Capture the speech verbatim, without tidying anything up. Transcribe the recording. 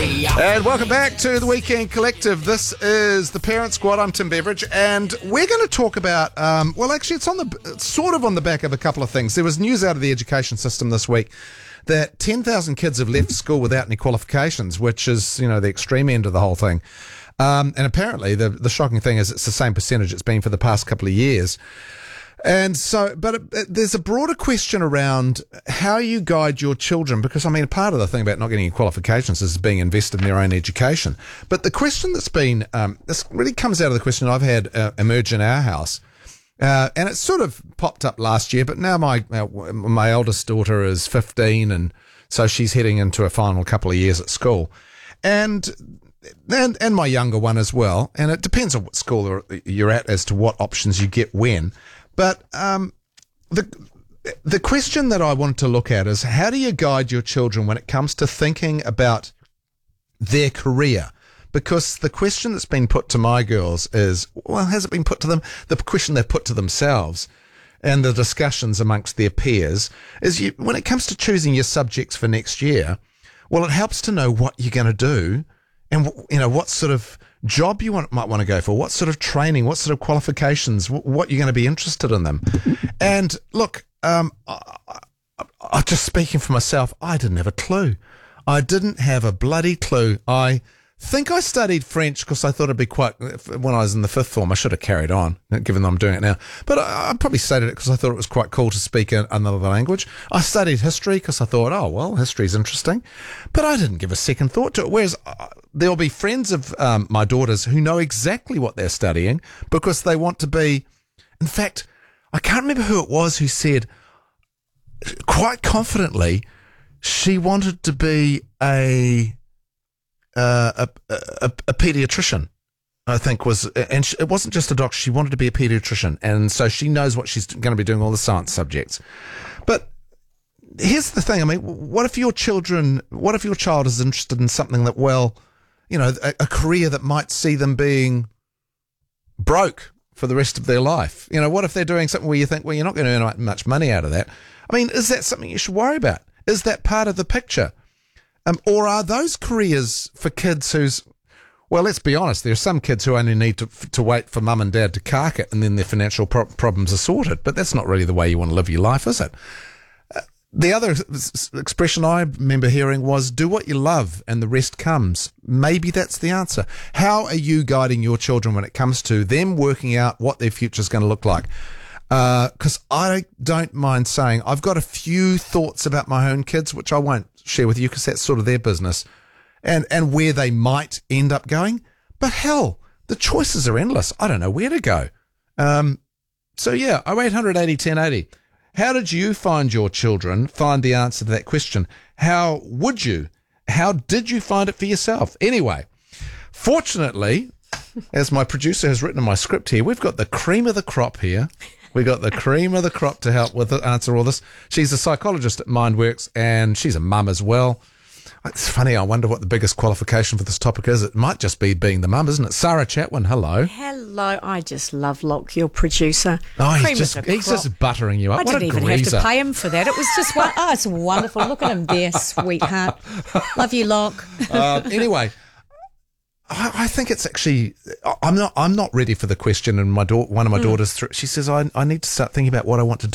And welcome back to the Weekend Collective. This is the Parent Squad. I'm Tim Beveridge, and we're going to talk about, um, well, actually, it's on the it's sort of on the back of a couple of things. There was news out of the education system this week that ten thousand kids have left school without any qualifications, which is, you know, the extreme end of the whole thing. Um, and apparently, the the shocking thing is it's the same percentage it's been for the past couple of years. And so, but it, it, there's a broader question around how you guide your children, because, I mean, part of the thing about not getting any qualifications is being invested in their own education. But the question that's been, um, this really comes out of the question I've had uh, emerge in our house. Uh, and it sort of popped up last year, but now my, uh, my eldest daughter is fifteen, and so she's heading into a final couple of years at school. And and and my younger one as well. And it depends on what school you're at as to what options you get when. But um, the the question that I wanted to look at is, how do you guide your children when it comes to thinking about their career? Because the question that's been put to my girls is, well, has it been put to them? The question they've put to themselves and the discussions amongst their peers is, you, when it comes to choosing your subjects for next year, well, it helps to know what you're going to do and, you know, what sort of job you want, might want to go for, what sort of training, what sort of qualifications, what you're going to be interested in them. And look, um, I, I, I, just speaking for myself, I didn't have a clue. I didn't have a bloody clue. I think I studied French because I thought it'd be quite, when I was in the fifth form, I should have carried on, given that I'm doing it now. But I, I probably studied it because I thought it was quite cool to speak a, another language. I studied history because I thought, oh, well, history's interesting. But I didn't give a second thought to it. Whereas uh, there'll be friends of um, my daughters who know exactly what they're studying because they want to be, in fact, I can't remember who it was who said quite confidently she wanted to be a Uh, a, a, a pediatrician, I think was, and she, it wasn't just a doctor, she wanted to be a pediatrician, and so she knows what she's going to be doing, all the science subjects. But here's the thing, I mean, what if your children, what if your child is interested in something that, well, you know, a, a career that might see them being broke for the rest of their life? You know, what if they're doing something where you think, well, you're not going to earn much money out of that? I mean, is that something you should worry about? Is that part of the picture? Um, or are those careers for kids who's, well, let's be honest, there are some kids who only need to to wait for mum and dad to cark it and then their financial pro- problems are sorted. But that's not really the way you want to live your life, is it? Uh, the other s- expression I remember hearing was, do what you love and the rest comes. Maybe that's the answer. How are you guiding your children when it comes to them working out what their future is going to look like? Because uh, I don't mind saying I've got a few thoughts about my own kids, which I won't share with you because that's sort of their business, and and where they might end up going. But hell, the choices are endless. I don't know where to go. Um, so yeah, oh eight hundred eighty ten eighty. How did you find your children find the answer to that question? How would you? How did you find it for yourself? Anyway, fortunately, as my producer has written in my script here, we've got the cream of the crop here. We got the cream of the crop to help with the answer all this. She's a psychologist at Mindworks, and she's a mum as well. It's funny, I wonder what the biggest qualification for this topic is. It might just be being the mum, isn't it? Sarah Chatwin, hello. Hello, I just love Locke, your producer. Oh, he's, Cream just, of the he's crop. just buttering you up. I what didn't a even greaser. have to pay him for that. It was just, one, oh, it's wonderful. Look at him there, sweetheart. Love you, Locke. Uh, anyway, I, I think it's actually, I'm not I'm not ready for the question, and my da- one of my daughters, she says, I, I need to start thinking about what I want to do.